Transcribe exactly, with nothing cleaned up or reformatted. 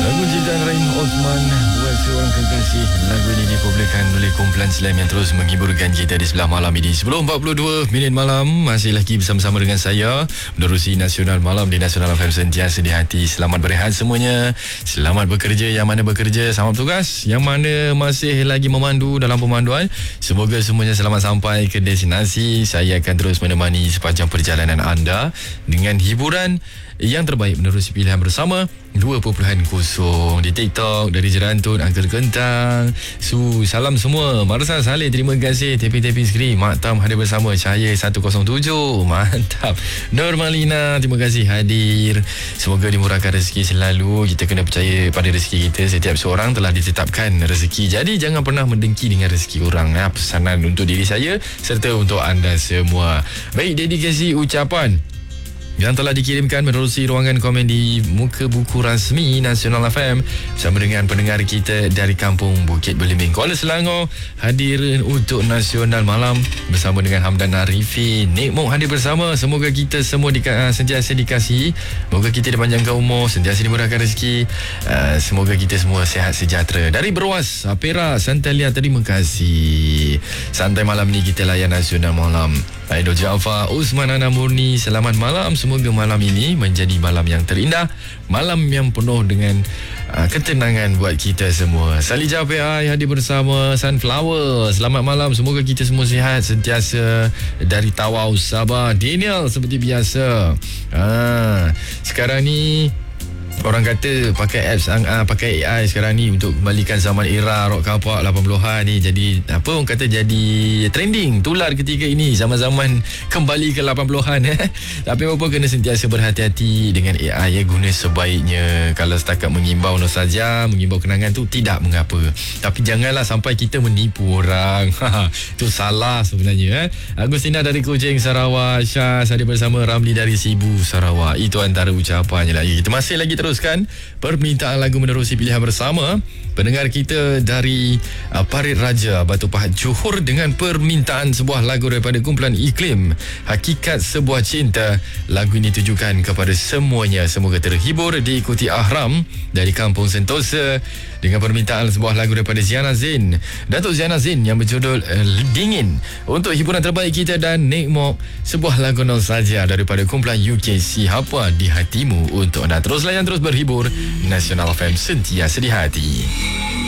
Lagu ciptaan Rahim Osman buat seorang kekasih. Lagu ini dipublikkan oleh kumpulan Slam yang terus menghiburkan kita di sebelah malam ini. sepuluh empat puluh dua minit malam, masih lagi bersama-sama dengan saya menerusi Nasional Malam di Nasional F M, sentiasa di hati. Selamat berehat semuanya. Selamat bekerja yang mana bekerja, selamat bertugas yang mana masih lagi memandu dalam pemanduan. Semoga semuanya selamat sampai ke destinasi. Saya akan terus menemani sepanjang perjalanan anda dengan hiburan yang terbaik menerusi pilihan bersama dua titik kosong di TikTok dari Jerantun, Uncle Kentang. Su, salam semua. Marsa Saleh, terima kasih. Tepi-tepi skrin Maktam hadir bersama. Cahaya seratus tujuh, mantap. Normalina, terima kasih hadir. Semoga dimurahkan rezeki selalu. Kita kena percaya pada rezeki kita. Setiap seorang telah ditetapkan rezeki. Jadi jangan pernah mendengki dengan rezeki orang. Ya, pesanan untuk diri saya serta untuk anda semua. Baik, dedikasi ucapan yang telah dikirimkan menerusi ruangan komen di muka buku rasmi Nasional F M bersama dengan pendengar kita dari Kampung Bukit Belimbing, Kuala Selangor, hadir untuk Nasional Malam bersama dengan Hamdan Arifin. Nik Mok hadir bersama. Semoga kita semua di, uh, sentiasa dikasihi. Semoga kita dipanjangkan umur, sentiasa dimurahkan rezeki. Uh, semoga kita semua sihat sejahtera. Dari Berwas, Perak, Santalia, terima kasih. Santai malam ni kita layan Nasional Malam. Aidil Jaafar, Usman Ana Murni, selamat malam. Semoga malam ini menjadi malam yang terindah, malam yang penuh dengan uh, ketenangan buat kita semua. Salija P I hadir bersama. Sunflower, selamat malam. Semoga kita semua sihat sentiasa dari Tawau, Sabah. Daniel, seperti biasa. Ah, sekarang ni orang kata pakai apps, uh, pakai A I sekarang ni untuk kembalikan zaman era rock kapak lapan puluhan ni. Jadi apa orang kata, jadi trending, tular ketika ini, zaman-zaman kembali ke lapan puluhan eh. Tapi apa kena sentiasa berhati-hati dengan A I ya, guna sebaiknya. Kalau setakat mengimbau saja, mengimbau kenangan tu tidak mengapa. Tapi janganlah sampai kita menipu orang. Itu salah sebenarnya eh. Agustina dari Kuching, Sarawak. Syah hadir bersama. Ramli dari Sibu, Sarawak. Itu antara ucapannya lagi. Kita masih lagi teruskan permintaan lagu menerusi pilihan bersama pendengar kita dari uh, Parit Raja, Batu Pahat, Johor, dengan permintaan sebuah lagu daripada kumpulan Iklim, Hakikat Sebuah Cinta. Lagu ini tujukan kepada semuanya. Semoga terhibur. Diikuti Ahram dari Kampung Sentosa dengan permintaan sebuah lagu daripada Ziana Zain, Datuk Ziana Zain, yang berjudul uh, Dingin. Untuk hiburan terbaik kita dan Nik Mok, sebuah lagu nostalgia daripada kumpulan U K C, Apa di Hatimu, untuk anda. Terus layan, terus berhibur. Nasional F M, sentiasa di hati.